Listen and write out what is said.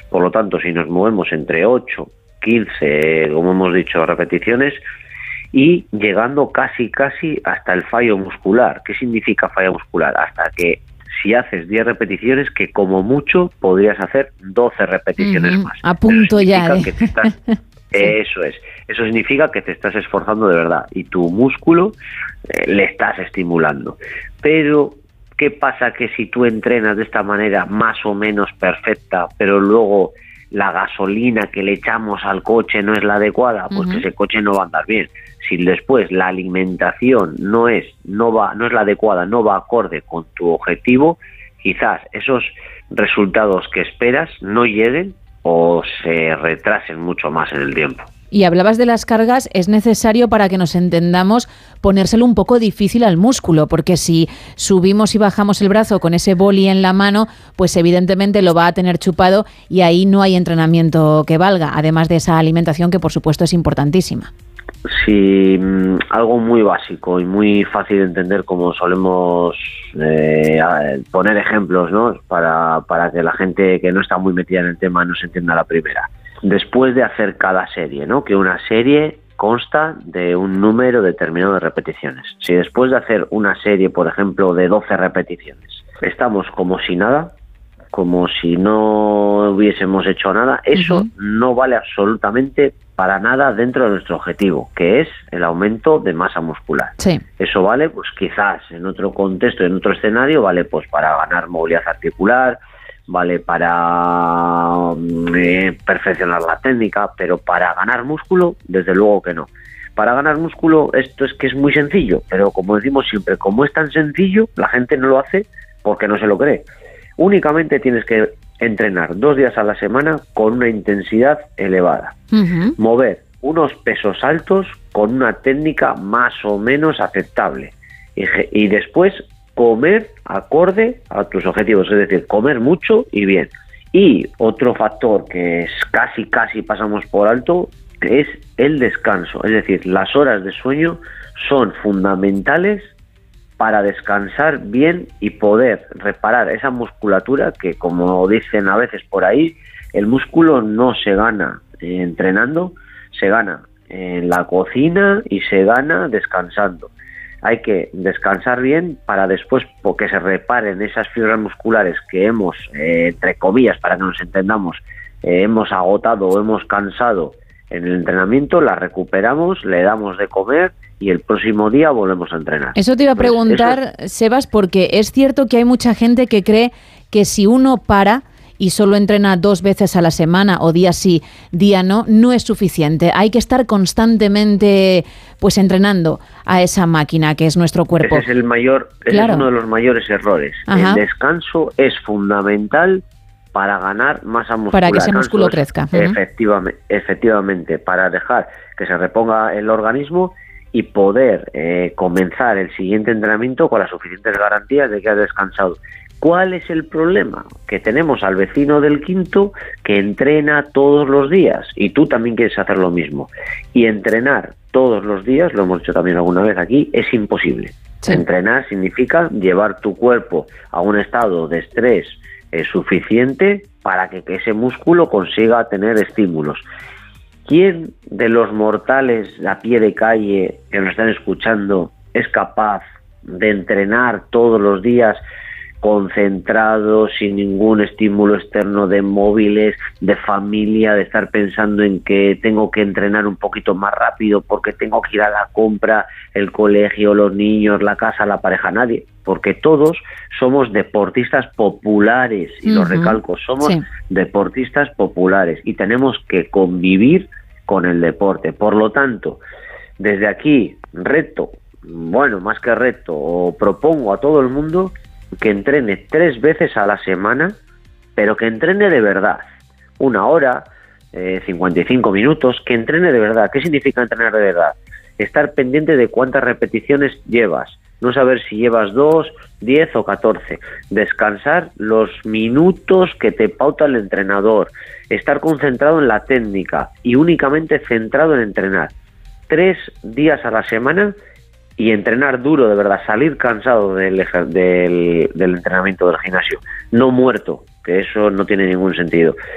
Por lo tanto, si nos movemos entre 8, 15, como hemos dicho, repeticiones, y llegando casi hasta el fallo muscular. ¿Qué significa fallo muscular? Hasta que si haces 10 repeticiones, que como mucho podrías hacer 12 repeticiones más. A punto ya, ¿eh? Eso es. Eso significa que te estás esforzando de verdad y tu músculo le estás estimulando. Pero, ¿qué pasa? Que si tú entrenas de esta manera más o menos perfecta, pero luego la gasolina que le echamos al coche no es la adecuada, pues que ese coche no va a andar bien. Si después la alimentación no es la adecuada, no va acorde con tu objetivo, quizás esos resultados que esperas no lleguen o se retrasen mucho más en el tiempo. Y hablabas de las cargas, es necesario, para que nos entendamos, ponérselo un poco difícil al músculo, porque si subimos y bajamos el brazo con ese boli en la mano, pues evidentemente lo va a tener chupado y ahí no hay entrenamiento que valga, además de esa alimentación que por supuesto es importantísima. Sí, algo muy básico y muy fácil de entender, como solemos poner ejemplos, ¿no? Para que la gente que no está muy metida en el tema no se entienda la primera. Después de hacer cada serie, ¿no? Que una serie consta de un número determinado de repeticiones. Si después de hacer una serie, por ejemplo, de 12 repeticiones, estamos como si nada, como si no hubiésemos hecho nada, eso no vale absolutamente para nada dentro de nuestro objetivo, que es el aumento de masa muscular. Sí. Eso vale, pues quizás en otro contexto, en otro escenario, vale pues para ganar movilidad articular, vale para perfeccionar la técnica, pero para ganar músculo, desde luego que no. Para ganar músculo, esto es que es muy sencillo, pero como decimos siempre, como es tan sencillo, la gente no lo hace porque no se lo cree. Únicamente tienes que entrenar 2 días a la semana con una intensidad elevada. Mover unos pesos altos con una técnica más o menos aceptable. Y después comer acorde a tus objetivos, es decir, comer mucho y bien. Y otro factor que es casi pasamos por alto es el descanso. Es decir, las horas de sueño son fundamentales para descansar bien y poder reparar esa musculatura que, como dicen a veces por ahí, el músculo no se gana entrenando, se gana en la cocina y se gana descansando. Hay que descansar bien para después que se reparen esas fibras musculares que hemos, entre comillas, para que nos entendamos, hemos agotado o hemos cansado en el entrenamiento, la recuperamos, le damos de comer y el próximo día volvemos a entrenar. Eso te iba a preguntar, Sebas, porque es cierto que hay mucha gente que cree que si uno para y solo entrena 2 veces a la semana o día sí, día no, no es suficiente. Hay que estar constantemente pues entrenando a esa máquina que es nuestro cuerpo. Ese es uno de los mayores errores. Ajá. El descanso es fundamental para ganar masa muscular. Para que ese músculo crezca. Efectivamente, para dejar que se reponga el organismo y poder comenzar el siguiente entrenamiento con las suficientes garantías de que has descansado. ¿Cuál es el problema? Que tenemos al vecino del quinto que entrena todos los días y tú también quieres hacer lo mismo. Y entrenar todos los días, lo hemos dicho también alguna vez aquí, es imposible. Sí. Entrenar significa llevar tu cuerpo a un estado de estrés suficiente para que ese músculo consiga tener estímulos. ¿Quién de los mortales a pie de calle que nos están escuchando es capaz de entrenar todos los días concentrado, sin ningún estímulo externo de móviles, de familia, de estar pensando en que tengo que entrenar un poquito más rápido porque tengo que ir a la compra, el colegio, los niños, la casa, la pareja? Nadie, porque todos somos deportistas populares, y lo recalco, somos deportistas populares y tenemos que convivir con el deporte. Por lo tanto, desde aquí reto, más que reto, o propongo a todo el mundo que entrene 3 veces a la semana, pero que entrene de verdad. 1 hora, 55 minutos, que entrene de verdad. ¿Qué significa entrenar de verdad? Estar pendiente de cuántas repeticiones llevas, no saber si llevas 2, 10 o 14. Descansar los minutos que te pauta el entrenador. Estar concentrado en la técnica y únicamente centrado en entrenar. 3 días a la semana y entrenar duro, de verdad, salir cansado del entrenamiento del gimnasio, no muerto, que eso no tiene ningún sentido.